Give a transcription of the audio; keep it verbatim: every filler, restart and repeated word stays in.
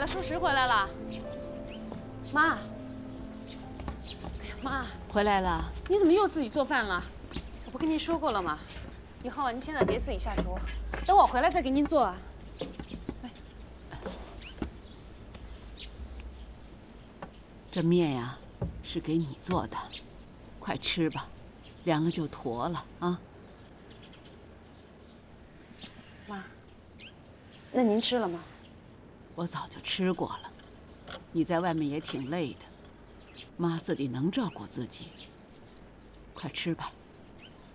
的叔侄回来了。妈，哎呀妈， 回来了。 你怎么又自己做饭了？我不跟您说过了吗？以后啊，您现在别自己下厨，等我回来再给您做啊。来， 这面呀，是给你做的，快吃吧，凉了就坨了啊。 妈，那您吃了吗？ 我早就吃过了。你在外面也挺累的，妈自己能照顾自己。快吃吧。